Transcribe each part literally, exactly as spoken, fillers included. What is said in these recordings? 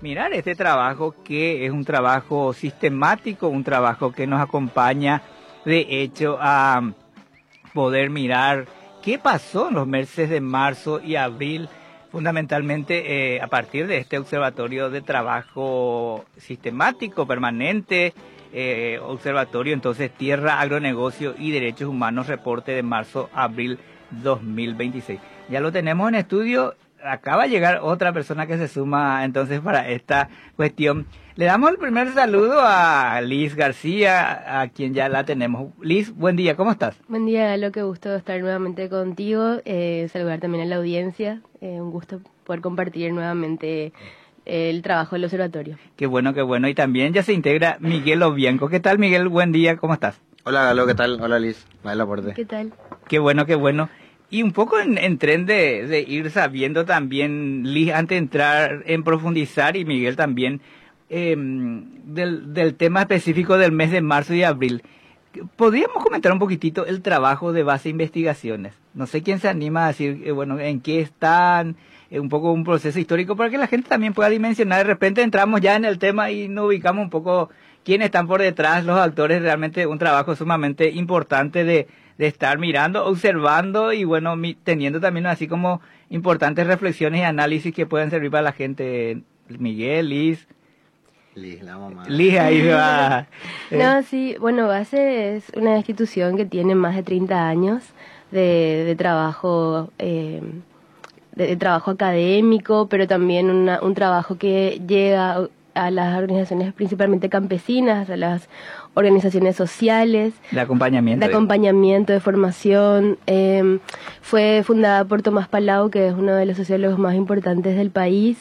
mirar este trabajo que es un trabajo sistemático, un trabajo que nos acompaña de hecho a poder mirar qué pasó en los meses de marzo y abril, fundamentalmente eh, a partir de este observatorio de trabajo sistemático, permanente, eh, observatorio entonces Tierra, Agronegocio y Derechos Humanos, reporte de marzo-abril dos mil veintiséis. Ya lo tenemos en estudio. Acaba de llegar otra persona que se suma entonces para esta cuestión. Le damos el primer saludo a Liz García, a quien ya la tenemos. Liz, buen día, ¿cómo estás? Buen día, Galo, qué gusto estar nuevamente contigo, eh, saludar también a la audiencia, eh, un gusto poder compartir nuevamente el trabajo del observatorio. Qué bueno, qué bueno, y también ya se integra Miguel Obianco. ¿Qué tal, Miguel? Buen día, ¿cómo estás? Hola, Galo, ¿qué tal? Hola, Liz, vale la aporte. ¿Qué tal? Qué bueno, qué bueno. Y un poco en, en tren de, de ir sabiendo también, Liz, antes de entrar en profundizar, y Miguel también, eh, del, del tema específico del mes de marzo y abril. ¿Podríamos comentar un poquitito el trabajo de base de investigaciones? No sé quién se anima a decir, eh, bueno, en qué están, eh, un poco un proceso histórico, para que la gente también pueda dimensionar. De repente entramos ya en el tema y nos ubicamos un poco quiénes están por detrás, los autores, realmente un trabajo sumamente importante de de estar mirando, observando y bueno, mi, teniendo también así como importantes reflexiones y análisis que pueden servir para la gente. Miguel, Liz. Liz, la mamá. Liz, ahí va. No, sí, bueno, BASE es una institución que tiene más de treinta años de, de trabajo, eh, de, de trabajo académico, pero también una, un trabajo que llega a las organizaciones principalmente campesinas, a las organizaciones sociales. De acompañamiento. De acompañamiento, de formación. Eh, fue fundada por Tomás Palau, que es uno de los sociólogos más importantes del país.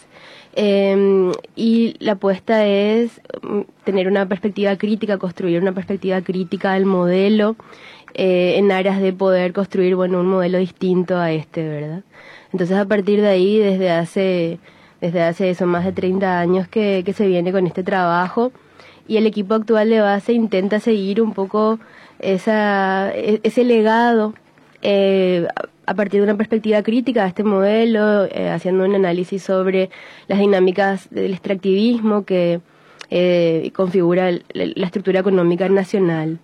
Eh, y la apuesta es tener una perspectiva crítica, construir una perspectiva crítica del modelo, eh, en aras de poder construir, bueno, un modelo distinto a este, ¿verdad? Entonces, a partir de ahí, desde hace... Desde hace eso, más de treinta años que, que se viene con este trabajo, y el equipo actual de BASE intenta seguir un poco esa, ese legado eh, a partir de una perspectiva crítica de este modelo, eh, haciendo un análisis sobre las dinámicas del extractivismo que eh, configura el, la estructura económica nacional.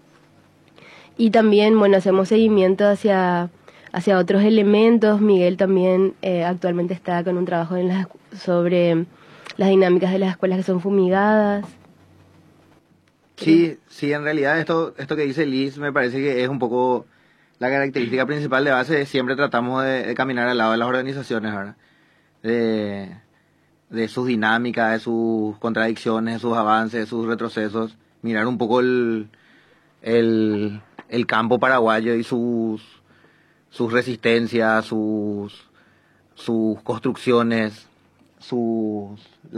Y también, bueno, hacemos seguimiento hacia... hacia otros elementos. Miguel también eh, actualmente está con un trabajo en las, sobre las dinámicas de las escuelas que son fumigadas. Sí, sí, en realidad esto esto que dice Liz me parece que es un poco la característica principal de BASE. Siempre tratamos de, de caminar al lado de las organizaciones, ¿verdad? De, de sus dinámicas, de sus contradicciones, de sus avances, de sus retrocesos. Mirar un poco el, el, el campo paraguayo y sus... sus resistencias, sus, sus construcciones, sus